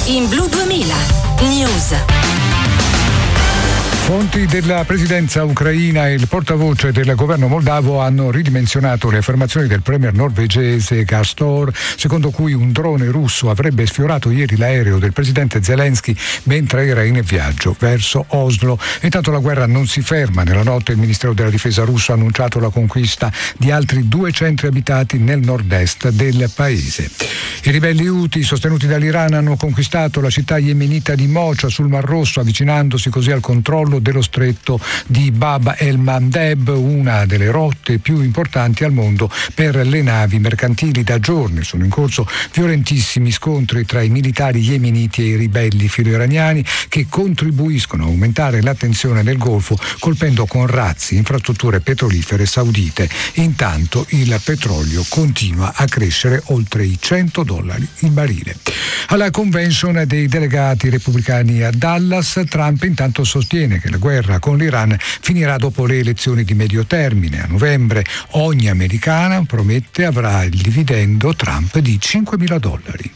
in Blu 2000 News. Fonti della presidenza ucraina e il portavoce del governo moldavo hanno ridimensionato le affermazioni del premier norvegese Gastor, secondo cui un drone russo avrebbe sfiorato ieri l'aereo del presidente Zelensky mentre era in viaggio verso Oslo. Intanto la guerra non si ferma. Nella notte il Ministero della Difesa russo ha annunciato la conquista di altri 2 centri abitati nel nord-est del paese. I ribelli Houthi sostenuti dall'Iran hanno conquistato la città yemenita di Mocha sul Mar Rosso, avvicinandosi così al controllo dello stretto di Bab el-Mandeb, una delle rotte più importanti al mondo per le navi mercantili. Da giorni sono in corso violentissimi scontri tra i militari yemeniti e i ribelli filo-iraniani che contribuiscono a aumentare la tensione nel Golfo, colpendo con razzi infrastrutture petrolifere saudite. Intanto il petrolio continua a crescere oltre i $100 il barile. Alla convention dei delegati repubblicani a Dallas, Trump intanto sostiene che la guerra con l'Iran finirà dopo le elezioni di medio termine. A novembre ogni americana, promette, avrà il dividendo Trump di $5.000.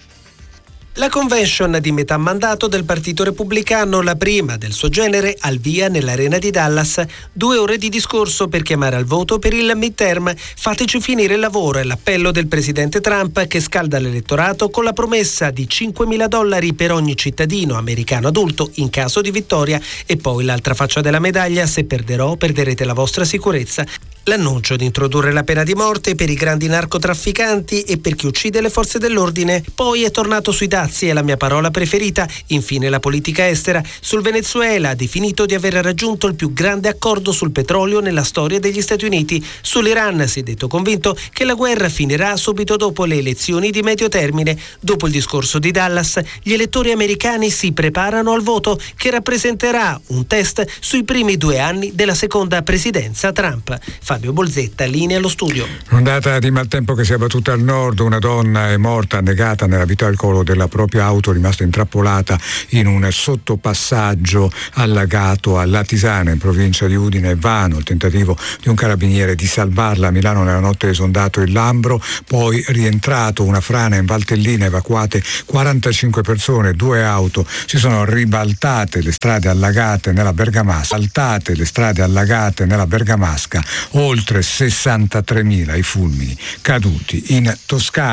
La convention di metà mandato del Partito Repubblicano, la prima del suo genere, al via nell'arena di Dallas. 2 ore di discorso per chiamare al voto per il midterm. Fateci finire il lavoro, è l'appello del presidente Trump, che scalda l'elettorato con la promessa di $5.000 per ogni cittadino americano adulto in caso di vittoria. E poi l'altra faccia della medaglia: se perderò, perderete la vostra sicurezza. L'annuncio di introdurre la pena di morte per i grandi narcotrafficanti e per chi uccide le forze dell'ordine. Poi è tornato sui dazi, è la mia parola preferita. Infine la politica estera. Sul Venezuela ha definito di aver raggiunto il più grande accordo sul petrolio nella storia degli Stati Uniti. Sull'Iran si è detto convinto che la guerra finirà subito dopo le elezioni di medio termine. Dopo il discorso di Dallas, gli elettori americani si preparano al voto, che rappresenterà un test sui primi 2 anni della seconda presidenza Trump. Fabio Bolzetta, linea allo studio. Ondata di maltempo che si è abbattuta al nord. Una donna è morta annegata nell'abitacolo della propria auto, rimasta intrappolata in un sottopassaggio allagato a Latisana, in provincia di Udine. È vano il tentativo di un carabiniere di salvarla. A Milano nella notte è esondato il Lambro, poi rientrato una frana in Valtellina, evacuate 45 persone, 2 auto. Si sono ribaltate le strade allagate nella Bergamasca, saltate le strade allagate nella Bergamasca. Oltre 63.000 i fulmini caduti in Toscana.